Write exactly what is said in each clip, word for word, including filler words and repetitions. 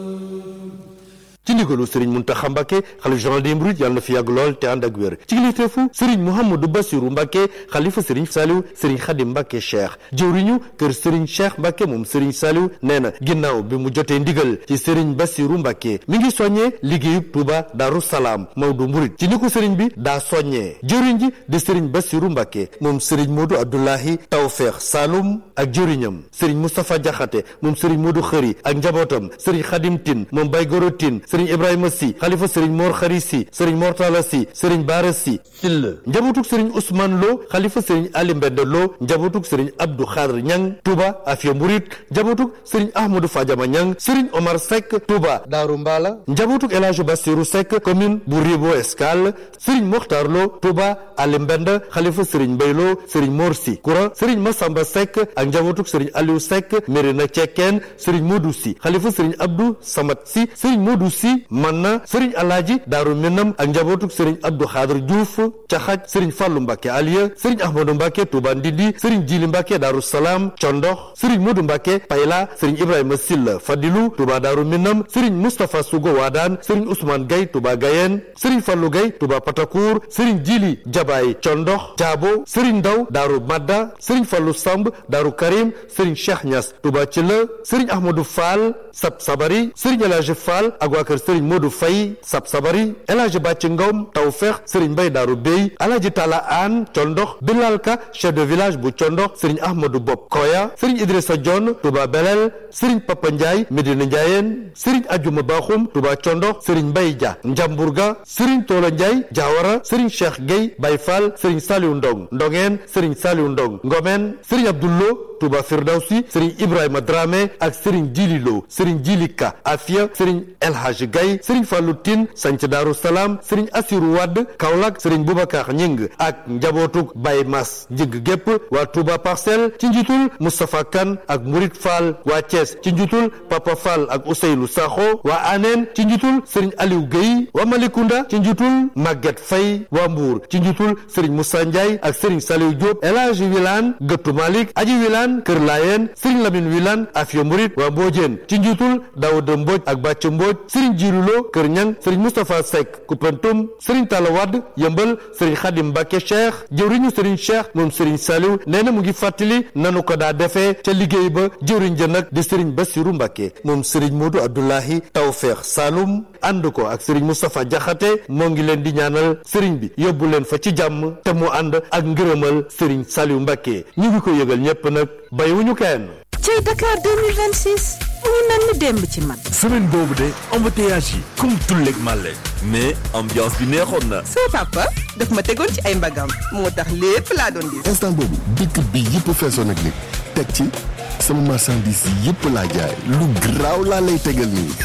ci ndigalu Serigne Mountakha Mbacké xalifa général des mourides yàlla na fi yàgg lool te ànd ak wér ci kilifteefu Serigne Mouhamadou Bassirou Mbacké xalifa Serigne Saliou Serigne Khadim Mbacké Cheikh jëwriñu kër Serigne Cheikh Mbacké moom Serigne Saliou nee na ginnaaw bi mu jotee ndigal ci Serigne Bassirou Mbacké mi ngi soññee liggéeyub Touba Darou Salam Maodo Mouride ci ni ko Serigne bi daa soññee jëwriñ ji di Serigne Bassirou Mbacké moom Serigne Modou Abdoulahi Tawfekh Saloum ak jëwriñam Serigne Moustapha Diakhaté moom Serigne Modou Khëri ak njabootam Serigne Khadim Tine moom Baye Goro Tine Serigne Ibrahima Sy xalifa Serigne Mor Khari Sy Serigne Mortala Sy Serigne Bara Sy Sill njabootuk Serigne Ousmane Lo xalifa Serigne Ali Mbende Lo njabootuk Serigne Abdou Khadr Niang Touba Afia Mouride njabootuk Serigne Ahmadou Fadiama Niang Serigne Omar Seck Touba Darou Mbala njabootuk El Hadj Bassirou Seck commune bu Ribo Escale Serigne Mokhtar Lo Touba Ali Mbende xalifa Serigne Mbaye Lo Serigne Mor Sy Koura Serigne Massamba Seck ak njabootuk Serigne Aliou Seck Mérina Cekkeen Serigne Modou Sy xalifa Serigne Abdou Samad Sy Serigne Modou Sy Manna Serigne Alaaji Daaru Minam ak njabootuk Serigne Abdou Khadr Diouf Caxaj Serigne Fallou Mbacké Aliya Serigne Ahmadou Mbacké Touba Ndindi Serigne Djili Mbacké Darou Salam Condox Serigne Modou Mbacké Payla Serigne Ibrahima Silla Fadilou Touba Darou Minam Serigne Moustapha Sougo Wadane Serigne Ousmane Gaye Touba Gayen Serigne Fallou Gaye Touba Patakour Serigne Djili Jabaay Condox Diabo Serigne Ndaw Darou Madda Serigne Fallou Samb Darou Karim Serigne Cheikh Niass Touba Thilla Serigne Ahmadou Fall Sab Sabari Serigne El Hadj Fall ak waa kër Serigne Modou Faye Sab Sabari El Hadj Bàcci Ngom Tawfekh Serigne Mbaye Darou Bey El Hadj Talla Anne Condox Bilal Ka chef de village bu Condox Serigne Ahmadou Bob Koya Serigne Idrissa Dione Touba Belel Serigne Papa Ndiaye Medina Ndiayeen Serigne Adjuma Bakhoum Touba Condox Serigne Mbaye Dia Njamburga Serigne Tola Ndiaye Diawara Serigne Cheikh Gueye Baye Fall Serigne Saliou Ndong Ndongeen Serigne Saliou Ndong Ngomen Serigne Abdoullo Touba Firdawsi Serigne Ibrahima Dramé ak Serigne Djili Lo Serigne Djili Ka Afia Serigne El Hadj Gaye Serigne Fallou Tine Sanc Darou Salam Serigne Assirou Wade Kaolack Serigne Boubacar Ñing ak njabootuk Baye Mas Njëgg gépp waa Touba Parcelles ci njiitul Moustapha Kane ak Mourid Fall waa Thiès ci njiitul Papa Fall ak Ousseynou Sakho waa Anen ci njiitul Serigne Aliou Gueye waa Malicounda ci njiitul Maguette Faye waa Mbour ci njiitul Serigne Moussa Ndiaye ak Serigne Saliou Diop El Hadj Wilane Gëttu Malick Aji Wilane Kër Layen Serigne Lamine Wilane Afia Mourid waa Mbodiène ci njiitul Daouda Mbodj ak Bàcc Mbodj Serigne Djirulo Kër Ñang Serigne Moustapha Seck Koupentoum Serigne Talla Wade Yëmbal Serigne Khadim Mbacké Cheikh jëwriñu Serigne Cheikh moom Serigne Saliou nee na mu ngi fàttali nanu ko daa defee ca liggéey ba jëwriñ ja nag di Serigne Bassirou Mbacké moom Serigne Modou Abdoulahi Tawfekh Saloum ànd ko ak Serigne Moustapha Diakhaté moo ngi leen di ñaanal Serigne bi yóbbu leen fa ci jàmm te mu ànd ak ngërëmal Serigne Saliou Mbacké ñu ngi ko yëgal ñépp nag bàyyiwuñu kenn. ci Dakar deux mille vingt-six ñu mel ni démb ci man. semaine boobu de embouteillage yi comme tulleeg màlle mais ambiance bi neexoon na. soo papa daf ma tegoon ci ay mbagam moo tax lépp laa doon gis. instant boobu dëkk bi yëpp feesoon ak nit teg ci sama marchandise yëpp laa jaay lu garaaw laa lay tegal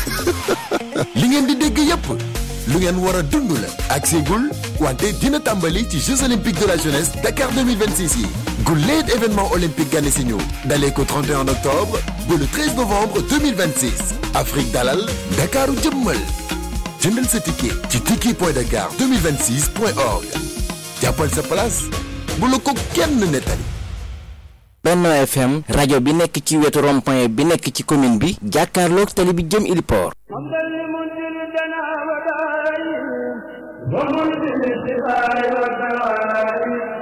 nii. li ngeen di dégg yëpp lu ngeen war a dund la ak Ségul wante dina tàmbali ci Jeux olympiques de la jeunesse Dakar deux mille vingt-six yi guléet événement olympique gane si ñu dalee ko trente et un octobre ba le treize novembre deux mille vingt-six Afrique dalal Dakaru jëmmal jëndal sa ticket ci ticket point dakar deux mille vingt-six point org jàppal sa place bu la ko kenn nettali. Benno F M rajo bi nekk ci wetu rond-point bi nekk ci commune bi jàkkaarloog tali bi jëm Iliport. ومنزل الشفاء والدواء